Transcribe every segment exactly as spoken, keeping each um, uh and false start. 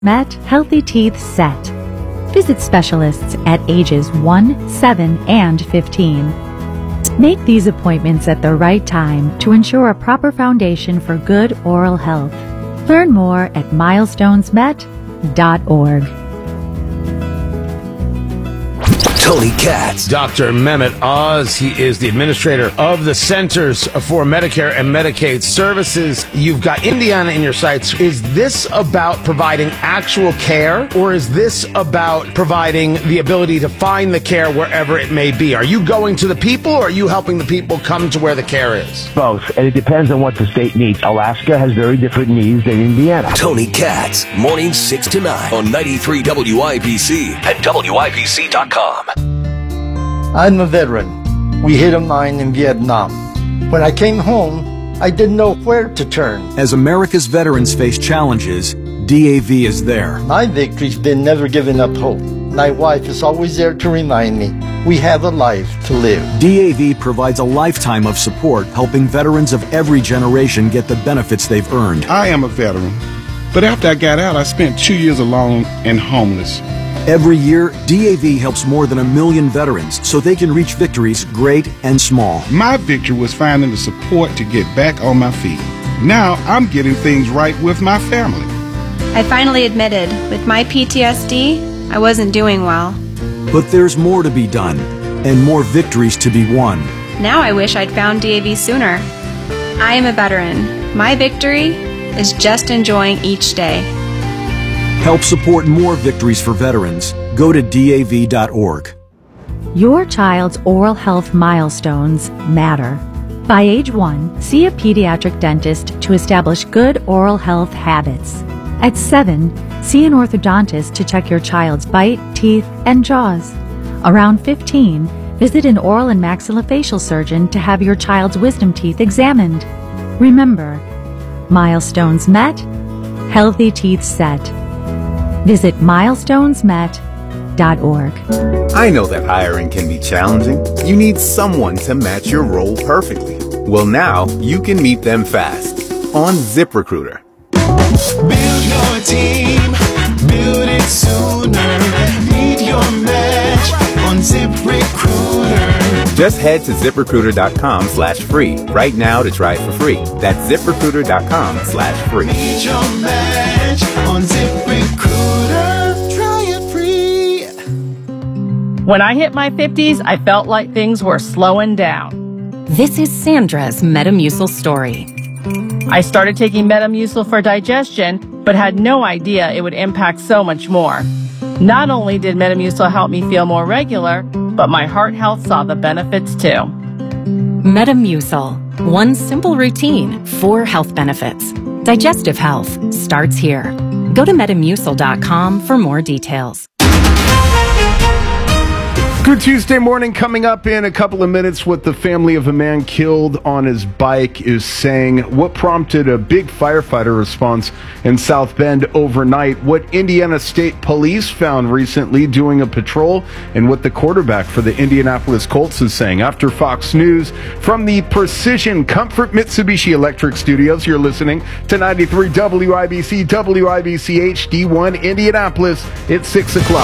Met Healthy Teeth Set. Visit specialists at ages one, seven, and fifteen. Make these appointments at the right time to ensure a proper foundation for good oral health. Learn more at milestones met dot org. Tony Katz. Doctor Mehmet Oz, he is the administrator of the Centers for Medicare and Medicaid Services. You've got Indiana in your sights. Is this about providing actual care, or is this about providing the ability to find the care wherever it may be? Are you going to the people, or are you helping the people come to where the care is? Both, and it depends on what the state needs. Alaska has very different needs than Indiana. Tony Katz, mornings six to nine on ninety-three W I B C and W I B C dot com. I'm a veteran. We hit a mine in Vietnam. When I came home, I didn't know where to turn. As America's veterans face challenges, D A V is there. My victory's been never giving up hope. My wife is always there to remind me we have a life to live. D A V provides a lifetime of support, helping veterans of every generation get the benefits they've earned. I am a veteran, but after I got out, I spent two years alone and homeless. Every year, D A V helps more than a million veterans so they can reach victories great and small. My victory was finding the support to get back on my feet. Now I'm getting things right with my family. I finally admitted, with my P T S D, I wasn't doing well. But there's more to be done, and more victories to be won. Now I wish I'd found D A V sooner. I am a veteran. My victory is just enjoying each day. Help support more victories for veterans. Go to D A V dot org. Your child's oral health milestones matter. By age one, see a pediatric dentist to establish good oral health habits. At seven, see an orthodontist to check your child's bite, teeth, and jaws. Around fifteen, visit an oral and maxillofacial surgeon to have your child's wisdom teeth examined. Remember, milestones met, healthy teeth set. Visit milestones met dot org. I know that hiring can be challenging. You need someone to match your role perfectly. Well, now you can meet them fast on ZipRecruiter. Build your team, build it sooner. Meet your match on ZipRecruiter. Just head to ZipRecruiter.com slash free right now to try it for free. That's ZipRecruiter.com slash free. Meet your match on ZipRecruiter. Try it free. When I hit my fifties, I felt like things were slowing down. This is Sandra's Metamucil story. I started taking Metamucil for digestion, but had no idea it would impact so much more. Not only did Metamucil help me feel more regular, but my heart health saw the benefits too. Metamucil. One simple routine, four health benefits. Digestive health starts here. Go to metamucil dot com for more details. Good Tuesday morning coming up in a couple of minutes. What the family of a man killed on his bike is saying. What prompted a big firefighter response in South Bend overnight. What Indiana State Police found recently doing a patrol. And what the quarterback for the Indianapolis Colts is saying. After Fox News from the Precision Comfort Mitsubishi Electric Studios, you're listening to ninety-three W I B C, W I B C H D one Indianapolis. It's six o'clock.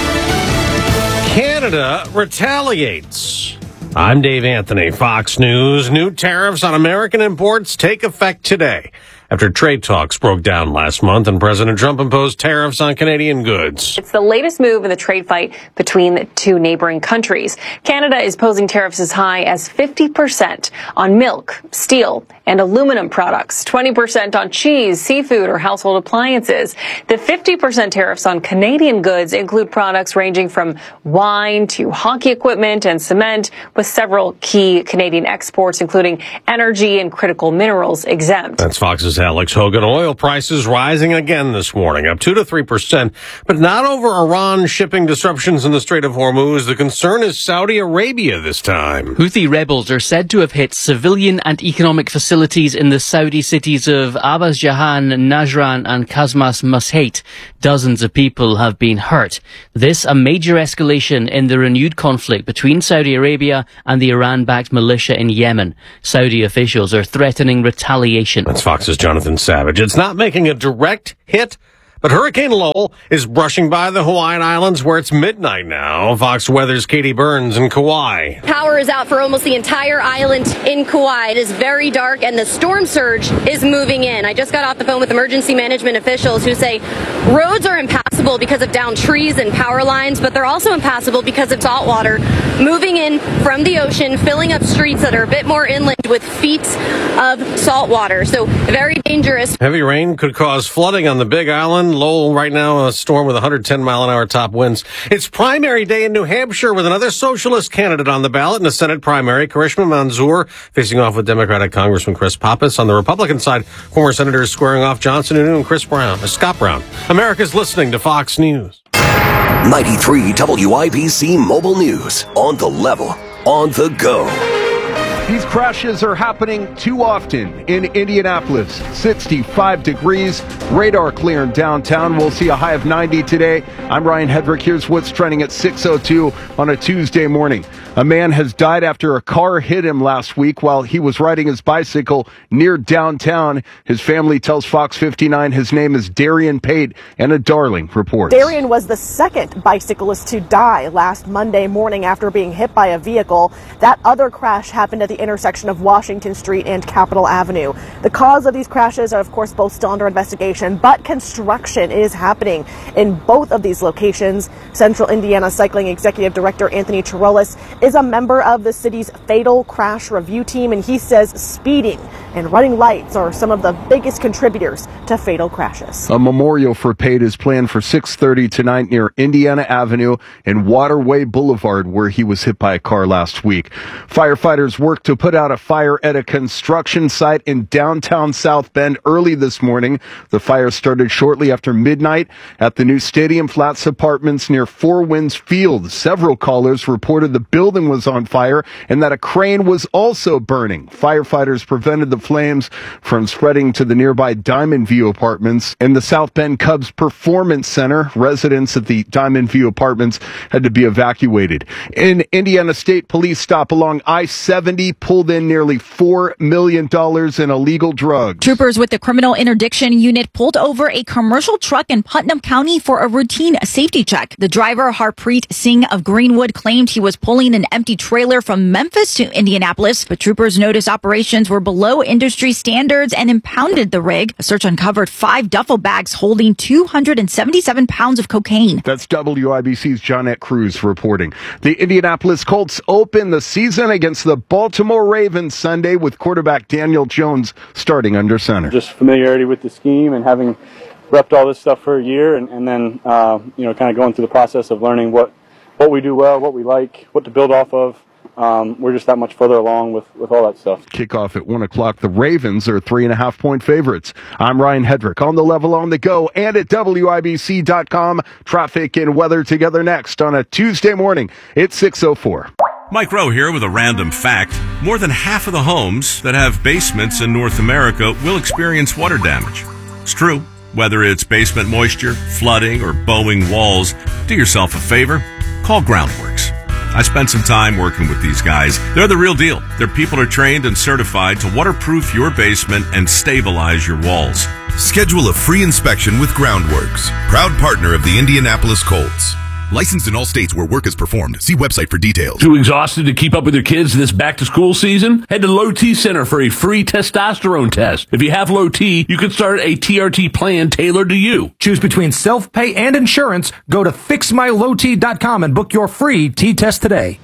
Canada retaliates. I'm Dave Anthony, Fox News. New tariffs on American imports take effect today after trade talks broke down last month and President Trump imposed tariffs on Canadian goods. It's the latest move in the trade fight between the two neighboring countries. Canada is posing tariffs as high as fifty percent on milk, steel, and aluminum products, twenty percent on cheese, seafood, or household appliances. The fifty percent tariffs on Canadian goods include products ranging from wine to hockey equipment and cement, with several key Canadian exports, including energy and critical minerals, exempt. That's Fox's Alex Hogan. Oil prices rising again this morning, up two to three percent, but not over Iran shipping disruptions in the Strait of Hormuz. The concern is Saudi Arabia this time. Houthi rebels are said to have hit civilian and economic facilities in the Saudi cities of Abbas Jahan, Najran, and Kazmas Masheit. Dozens of people have been hurt. This a major escalation in the renewed conflict between Saudi Arabia and the Iran-backed militia in Yemen. Saudi officials are threatening retaliation. That's Fox's Jonathan Savage. It's not making a direct hit, But Hurricane Lowell is brushing by the Hawaiian Islands where it's midnight now. Fox Weather's Katie Burns in Kauai. Power is out for almost the entire island in Kauai. It is very dark and the storm surge is moving in. I just got off the phone with emergency management officials who say roads are impassable because of downed trees and power lines, but they're also impassable because of salt water moving in from the ocean, filling up streets that are a bit more inland with feet of salt water. So very dangerous. Heavy rain could cause flooding on the Big Island. Lowell right now, a storm with one hundred ten mile an hour top winds. It's primary day in New Hampshire with another socialist candidate on the ballot in the Senate primary. Karishma Manzoor facing off with Democratic Congressman Chris Pappas. On the Republican side, former senators squaring off John Sununu and Chris Brown, uh, Scott Brown. America's listening to Fox News. ninety-three W I B C Mobile News. On the level, on the go. These crashes are happening too often in Indianapolis. sixty-five degrees, radar clear in downtown. We'll see a high of ninety today. I'm Ryan Hedrick. Here's what's trending at six oh two on a Tuesday morning. A man has died after a car hit him last week while he was riding his bicycle near downtown. His family tells Fox fifty-nine his name is Darian Pate, and a Darling reports. Darian was the second bicyclist to die last Monday morning after being hit by a vehicle. That other crash happened at the intersection of Washington Street and Capitol Avenue. The cause of these crashes are, of course, both still under investigation, but construction is happening in both of these locations. Central Indiana Cycling Executive Director Anthony Chirolis is a member of the city's fatal crash review team, and he says speeding and running lights are some of the biggest contributors to fatal crashes. A memorial for Pate is planned for six thirty tonight near Indiana Avenue and Waterway Boulevard, where he was hit by a car last week. Firefighters worked to put out a fire at a construction site in downtown South Bend early this morning. The fire started shortly after midnight at the new Stadium Flats Apartments near Four Winds Field. Several callers reported the building was on fire and that a crane was also burning. Firefighters prevented the flames from spreading to the nearby Diamond View Apartments and the South Bend Cubs Performance Center. Residents at the Diamond View Apartments had to be evacuated. In Indiana State Police stop along I seventy pulled in nearly four million dollars in illegal drugs. Troopers with the Criminal Interdiction Unit pulled over a commercial truck in Putnam County for a routine safety check. The driver, Harpreet Singh of Greenwood, claimed he was pulling an empty trailer from Memphis to Indianapolis, but troopers noticed operations were below industry standards and impounded the rig. A search uncovered five duffel bags holding two hundred seventy-seven pounds of cocaine. That's W I B C's Johnette Cruz reporting. The Indianapolis Colts open the season against the Baltimore Ravens Sunday with quarterback Daniel Jones starting under center. Just familiarity with the scheme and having repped all this stuff for a year, and, and then uh, you know, kind of going through the process of learning what what we do well, what we like, what to build off of. Um, we're just that much further along with, with all that stuff. Kickoff at one o'clock. The Ravens are three and a half point favorites. I'm Ryan Hedrick on the level, on the go, and at W I B C dot com. Traffic and weather together next on a Tuesday morning. It's six oh four. Mike Rowe here with a random fact. More than half of the homes that have basements in North America will experience water damage. It's true. Whether it's basement moisture, flooding, or bowing walls, do yourself a favor. Call Groundworks. I spent some time working with these guys. They're the real deal. Their people are trained and certified to waterproof your basement and stabilize your walls. Schedule a free inspection with Groundworks, proud partner of the Indianapolis Colts. Licensed in all states where work is performed. See website for details. Too exhausted to keep up with your kids this back-to-school season? Head to Low T Center for a free testosterone test. If you have low T, you can start a T R T plan tailored to you. Choose between self-pay and insurance. Go to fix my low t dot com and book your free T-test today.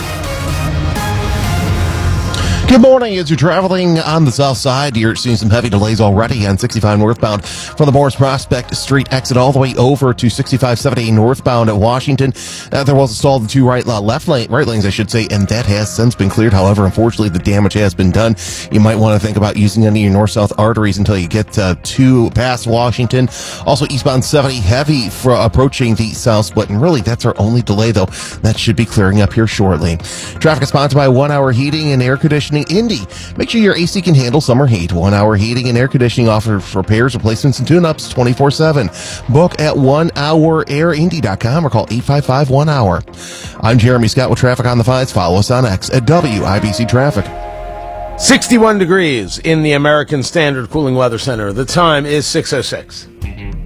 Good morning. As you're traveling on the south side, you're seeing some heavy delays already on sixty-five northbound from the Morris Prospect Street exit all the way over to sixty-five seventy northbound at Washington. Uh, there was a stall in the two right, uh, left lane, right lanes, I should say, and that has since been cleared. However, unfortunately, the damage has been done. You might want to think about using any of your north-south arteries until you get uh, to past Washington. Also, eastbound seventy, heavy for approaching the south split, and really, that's our only delay, though. That should be clearing up here shortly. Traffic is sponsored by One Hour Heating and Air Conditioning Indy. Make sure your A C can handle summer heat. One Hour Heating and Air Conditioning offers repairs, replacements, and tune-ups twenty-four seven. Book at one hour air indy dot com or call eight five five one hour. I'm Jeremy Scott with Traffic on the Fives. Follow us on X at W I B C Traffic. sixty-one degrees in the American Standard Cooling Weather Center. The time is six oh six.